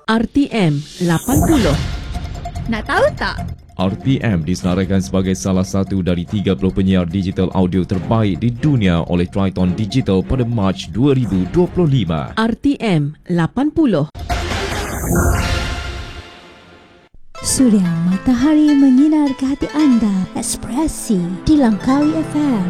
RTM 80. Nak tahu tak? RTM disenaraikan sebagai salah satu dari 30 penyiar digital audio terbaik di dunia oleh Triton Digital pada Mac 2025. RTM 80. Suria matahari menyinar ke hati anda. Ekspresi di Langkawi FM.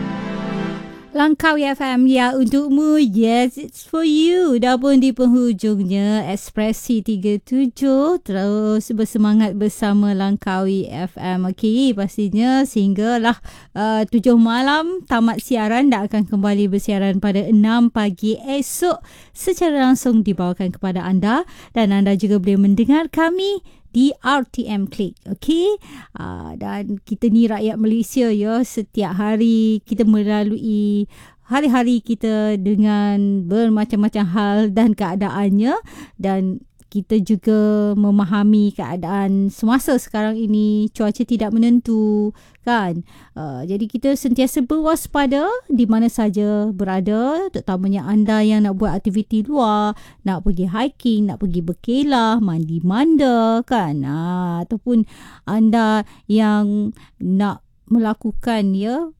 Langkawi FM, ya untukmu. Yes, it's for you. Dah pun di penghujungnya Ekspresi 37. Terus bersemangat bersama Langkawi FM. Okey, pastinya sehinggalah 7 malam tamat siaran. Dah akan kembali bersiaran pada 6 pagi esok secara langsung dibawakan kepada anda. Dan anda juga boleh mendengar kami di RTM Click. Okey, dan kita ni rakyat Malaysia ya, setiap hari kita melalui hari-hari kita dengan bermacam-macam hal dan keadaannya, dan kita juga memahami keadaan semasa sekarang ini, cuaca tidak menentu kan. Jadi kita sentiasa berwaspada di mana saja berada, terutamanya anda yang nak buat aktiviti luar, nak pergi hiking, nak pergi berkelah, mandi manda kan, ataupun anda yang nak melakukan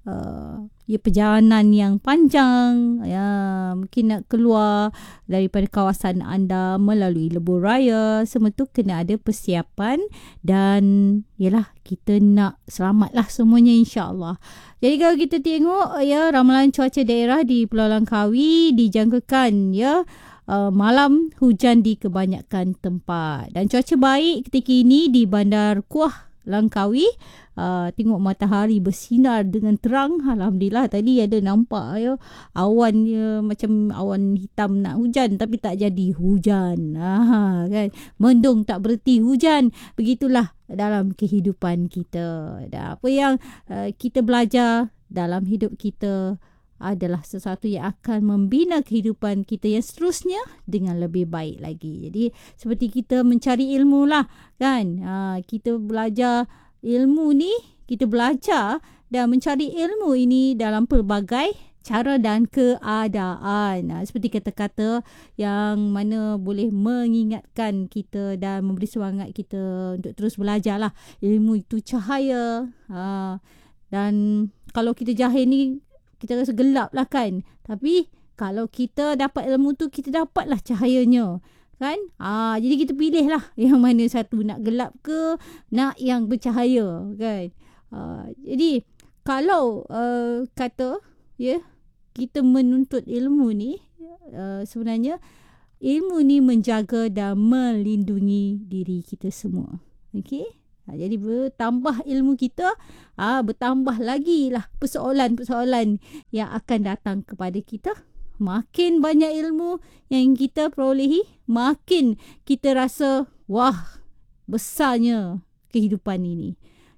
perjalanan yang panjang, mungkin nak keluar daripada kawasan anda melalui lebuh raya, semua tu kena ada persiapan, dan yalah, kita nak selamatlah semuanya insya-Allah. Jadi kalau kita tengok ramalan cuaca daerah di Pulau Langkawi dijangkakan malam hujan di kebanyakan tempat, dan cuaca baik ketika ini di Bandar Kuah Langkawi. Tengok matahari bersinar dengan terang. Alhamdulillah, tadi ada nampak awan macam awan hitam nak hujan, tapi tak jadi hujan. Kan, mendung tak berhenti hujan. Begitulah dalam kehidupan kita. Dan apa yang kita belajar dalam hidup kita adalah sesuatu yang akan membina kehidupan kita yang seterusnya dengan lebih baik lagi. Jadi seperti kita mencari ilmu lah kan. Kita belajar ilmu ni, kita belajar dan mencari ilmu ini dalam pelbagai cara dan keadaan. Seperti kata-kata yang mana boleh mengingatkan kita dan memberi semangat kita untuk terus belajar lah. Ilmu itu cahaya. Dan kalau kita jahil ni, kita rasa gelap lah kan. Tapi kalau kita dapat ilmu tu, kita dapatlah cahayanya kan. Jadi kita pilih lah yang mana satu, nak gelap ke nak yang bercahaya kan. Jadi kalau kata kita menuntut ilmu ni, sebenarnya ilmu ni menjaga dan melindungi diri kita semua. Okey, jadi bertambah ilmu kita, bertambah lagi lah persoalan-persoalan yang akan datang kepada kita. Makin banyak ilmu yang kita perolehi, makin kita rasa wah, besarnya kehidupan ini.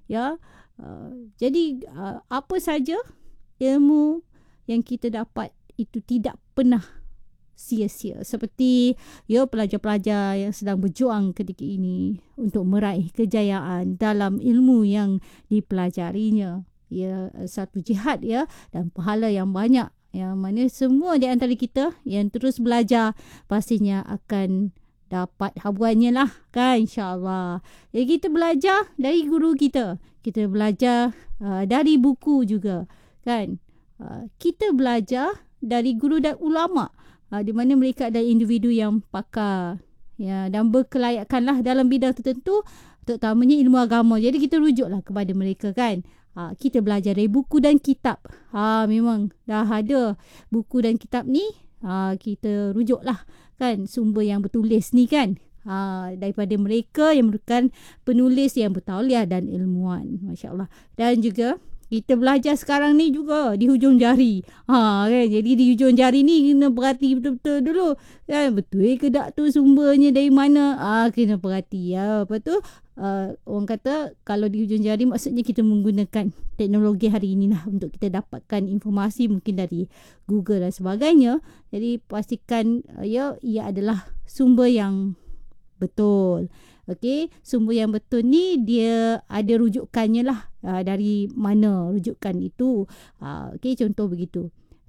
Jadi apa saja ilmu yang kita dapat itu tidak pernah sia-sia. Seperti pelajar-pelajar yang sedang berjuang ketika ini untuk meraih kejayaan dalam ilmu yang dipelajarinya. Satu jihad dan pahala yang banyak, yang mana semua di antara kita yang terus belajar pastinya akan dapat habuannya lah kan, insya-Allah. Jadi kita belajar dari guru kita, kita belajar dari buku juga kan. Kita belajar dari guru dan ulama, di mana mereka adalah individu yang pakar dan berkelayakan lah dalam bidang tertentu, terutamanya ilmu agama. Jadi kita rujuklah kepada mereka kan. Kita belajar dari buku dan kitab. Memang dah ada buku dan kitab ni, kita rujuklah kan sumber yang bertulis ni kan, daripada mereka yang merupakan penulis yang bertauliah dan ilmuwan, masya-Allah. Dan juga kita belajar sekarang ni juga di hujung jari. Kan, jadi di hujung jari ni kena perhati betul-betul dulu kan, betul ke tak tu sumbernya dari mana. Kena perhati Lepas tu orang kata kalau di hujung jari, maksudnya kita menggunakan teknologi hari ini lah untuk kita dapatkan informasi mungkin dari Google dan sebagainya. Jadi pastikan ia adalah sumber yang betul. Okey, sumber yang betul ni dia ada rujukannya lah, dari mana rujukan itu. Okey, contoh begitu.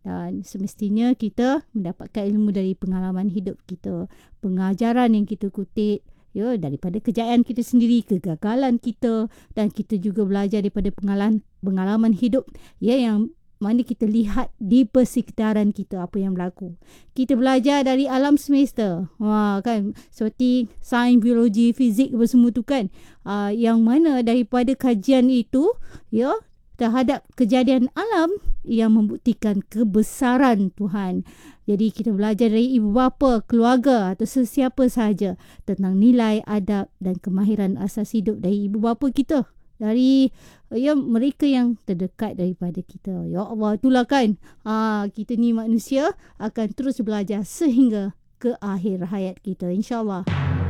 Dan semestinya kita mendapatkan ilmu dari pengalaman hidup kita, pengajaran yang kita kutip, ya, daripada kejayaan kita sendiri, kegagalan kita, dan kita juga belajar daripada pengalaman hidup, ya, yang mana kita lihat di persekitaran kita apa yang berlaku. Kita belajar dari alam semesta. Kan, seperti sains, biologi, fizik apa semua tu kan. Yang mana daripada kajian itu, ya, terhadap kejadian alam yang membuktikan kebesaran Tuhan. Jadi kita belajar dari ibu bapa, keluarga atau sesiapa sahaja tentang nilai, adab dan kemahiran asas hidup dari ibu bapa kita, dari mereka yang terdekat daripada kita. Ya Allah, itulah kan, kita ni manusia akan terus belajar sehingga ke akhir hayat kita, insyaAllah.